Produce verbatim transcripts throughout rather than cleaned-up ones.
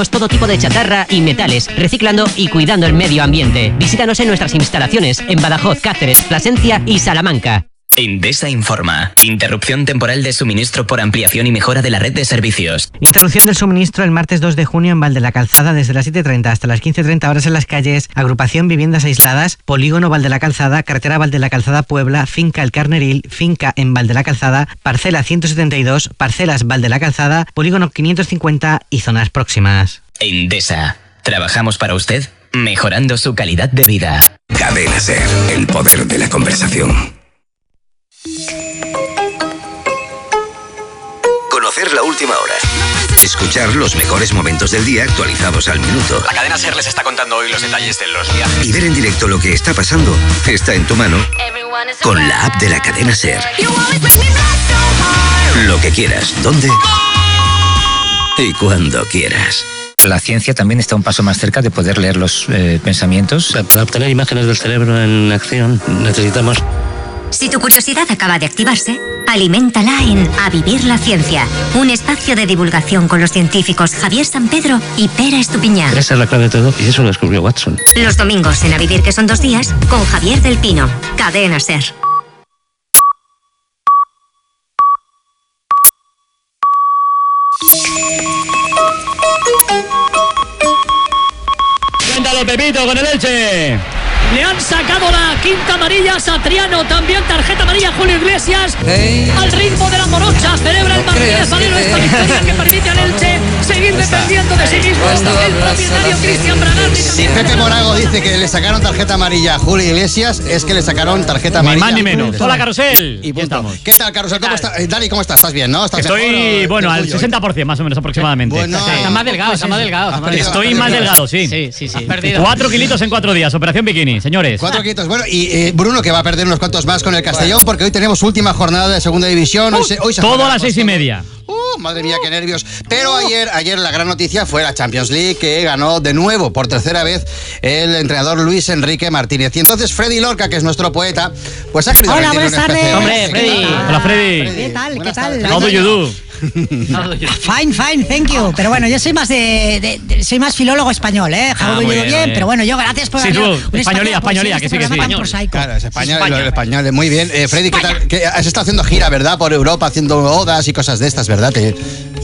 Recogemos todo tipo de chatarra y metales, reciclando y cuidando el medio ambiente. Visítanos en nuestras instalaciones en Badajoz, Cáceres, Plasencia y Salamanca. Endesa informa. Interrupción temporal de suministro por ampliación y mejora de la red de servicios. Interrupción del suministro el martes dos de junio en Val de la Calzada desde las siete treinta hasta las quince treinta horas en las calles Agrupación Viviendas Aisladas, Polígono Val de la Calzada, Carretera Val de la Calzada Puebla, Finca El Carneril, Finca en Val de la Calzada, Parcela ciento setenta y dos, Parcelas Val de la Calzada, Polígono quinientos cincuenta y zonas próximas. Endesa. Trabajamos para usted, mejorando su calidad de vida. Cadena SER, el poder de la conversación. Conocer la última hora. Escuchar los mejores momentos del día actualizados al minuto. La cadena SER les está contando hoy los detalles de los viajes. Y ver en directo lo que está pasando está en tu mano con la app de la cadena SER. Lo que quieras, dónde y cuando quieras. La ciencia también está un paso más cerca de poder leer los eh, pensamientos. Para obtener imágenes del cerebro en acción necesitamos... Si tu curiosidad acaba de activarse, aliméntala en A Vivir la Ciencia, un espacio de divulgación con los científicos Javier San Pedro y Pera Estupiñán. Esa es la clave de todo y eso lo descubrió Watson. Los domingos en A Vivir, que son dos días, con Javier del Pino. Cadena SER. Cuéntalo, Pepito, con el Elche. Le han sacado la quinta amarilla a Satriano, también tarjeta amarilla a Julio Iglesias. Hey. Al ritmo de la morocha celebra el Martínez Valero esta victoria que permite al Elche seguir dependiendo de sí mismo. El propietario Cristian Branagh. Si Pepe Morago dice que le sacaron tarjeta amarilla a Julio Iglesias, es que le sacaron tarjeta amarilla. Ni más ni menos. Hola, Carrusel. Y estamos. ¿Qué tal, Carrusel? ¿Cómo estás? Eh, Dani, ¿cómo estás? ¿Estás bien, no? ¿Estás Estoy, mejor, bueno, al sesenta por ciento más o menos aproximadamente. Bueno, sí. Está más delgado, está más delgado. Estoy más delgado, sí. Sí, sí, sí. Cuatro kilitos en cuatro días. Operación Bikini, señores. Cuatro kilitos. Bueno, y eh, Bruno, que va a perder unos cuantos más con el Castellón, porque hoy tenemos última jornada de segunda división. Hoy se, hoy se todo a las seis y media. Uh, madre mía, qué nervios. Pero ayer, ayer la gran noticia fue la Champions League, que ganó de nuevo, por tercera vez, el entrenador Luis Enrique Martínez. Y entonces Freddy Lorca, que es nuestro poeta, pues ha querido... Hola, buenas tardes. Hombre, Freddy. Hola, Freddy. ¿Qué tal? Buenas ¿Qué tal? tardes. How do you do? Fine, fine, thank you. Pero bueno, yo soy más de, de, de soy más filólogo español, ¿eh? Ah, How do you do bien, bien, bien. pero bueno, yo gracias por... Sí, un tú, español, españolía, españolía, pues, que sí, que sí. tan prosaico. Claro, es español, España. el español, muy bien. Eh, Freddy, ¿qué tal? ¿Qué, has estado haciendo gira, ¿verdad? Por Europa, haciendo odas y cosas de estas, ¿verdad? Te...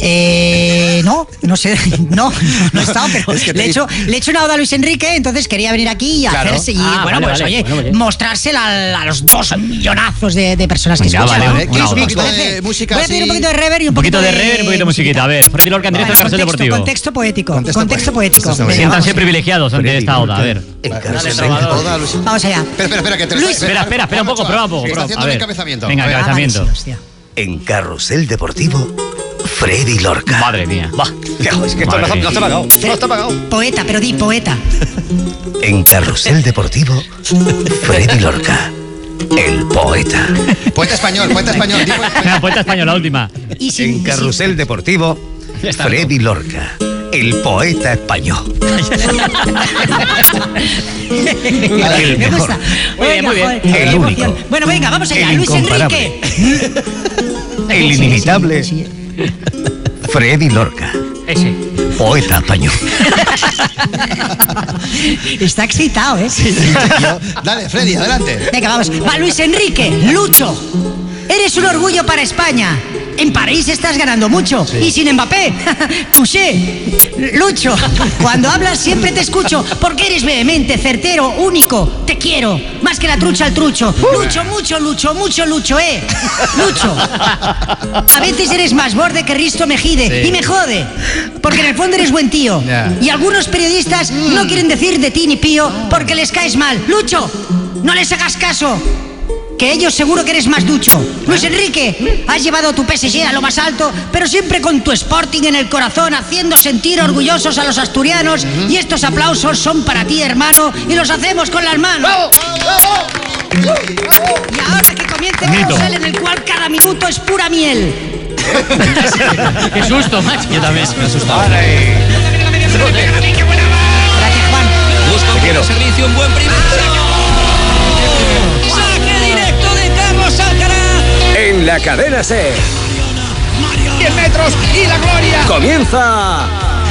Eh, no, no sé, no, no he estado, pero Es que te le, he he hecho, le he hecho una oda a Luis Enrique, entonces quería venir aquí y Claro. hacerse, y Ah, bueno, vale, pues vale. oye, Bueno, oye. mostrársela a, a los dos millonazos de, de personas que Venga, escuchan. vale, ¿no? vale. ¿Qué es ¿Os un poquito parece? de música Voy a pedir así? un poquito de rever y un, Un poquito de rever y un poquito de musiquita. A ver, Freddy Lorca en directo en Carrusel contexto, Deportivo. contexto poético, Contexto contexto, poético. poético. Eso Venga, Siéntanse vamos. privilegiados ante esta oda. A ver. En Carrusel, Salvador. oda a Luis- Vamos allá. Espera, espera, espera, que te lo Luis- está- Espera, espera, espera un poco, prueba un poco. Que está prueba. haciendo A el ver. encabezamiento. Venga, A ver. Ah, vale, encabezamiento. sí, hostia. En Carrusel Deportivo, Freddy Lorca. Madre mía. Va, que, es que esto no, Madre no está pagado. No está pagado. Poeta, pero di poeta. En Carrusel Deportivo, Freddy Lorca, el poeta. Poeta español, poeta español. di poeta- Venga, poeta español, la última. Y sin, En y sin- Carrusel Deportivo, Ya está. Freddy Lorca, el poeta español. El Me mejor. gusta. Muy bien, muy bien. joder, El qué único. emoción. Bueno, venga, vamos allá. El Luis incomparable. Enrique. El inimitable Freddy Lorca, Ese. poeta español. Está excitado, ¿eh? Yo- Dale, Freddy, adelante. Venga, vamos. Va, Luis Enrique, Lucho. Eres un orgullo para España. En París estás ganando mucho. Y sin Mbappé. Touché. Lucho, cuando hablas siempre te escucho. Porque eres vehemente, certero, único. Te quiero. Más que la trucha al trucho. Lucho, mucho, Lucho, mucho, Lucho, eh. Lucho. A veces eres más borde que Risto Mejide. Sí. Y me jode. Porque en el fondo eres buen tío. Ya. Y algunos periodistas no quieren decir de ti ni pío porque les caes mal. Lucho, no les hagas caso. Que ellos seguro que eres más ducho. Luis Enrique, has llevado tu P S G a lo más alto, pero siempre con tu Sporting en el corazón, haciendo sentir orgullosos a los asturianos. Y estos aplausos son para ti, hermano, y los hacemos con las manos. Y ahora que comience un Mito. carrusel en el cual cada minuto es pura miel. Qué susto, macho. Yo también me he asustado. Gracias, Juan. Busca un buen servicio, un buen primer. Saque directo de Carlos Alcaraz. En la cadena SER. diez metros y la gloria. Comienza